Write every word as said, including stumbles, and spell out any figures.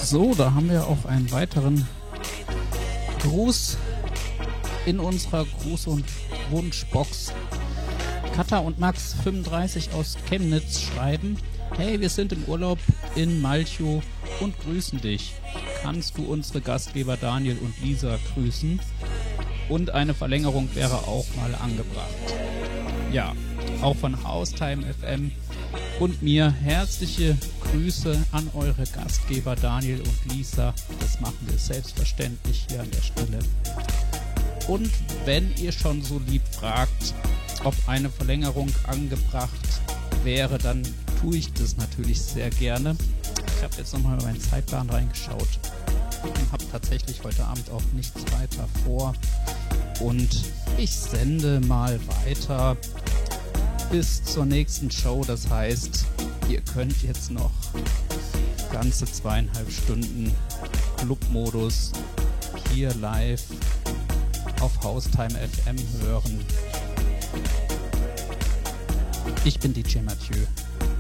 So, da haben wir auch einen weiteren Gruß in unserer Gruß- und Wunschbox. Katha und Max fünfunddreißig aus Chemnitz schreiben: Hey, wir sind im Urlaub in Malchow und grüßen dich. Kannst du unsere Gastgeber Daniel und Lisa grüßen? Und eine Verlängerung wäre auch mal angebracht. Ja, auch von Haustime F M und mir herzliche Grüße an eure Gastgeber Daniel und Lisa. Das machen wir selbstverständlich hier an der Stelle. Und wenn ihr schon so lieb fragt, ob eine Verlängerung angebracht wäre, dann tue ich das natürlich sehr gerne. Ich habe jetzt nochmal in meinen Zeitplan reingeschaut und habe tatsächlich heute Abend auch nichts weiter vor. Und ich sende mal weiter bis zur nächsten Show. Das heißt, ihr könnt jetzt noch ganze zweieinhalb Stunden Clubmodus hier live auf Haustime F M hören. Ich bin D J Mathieu.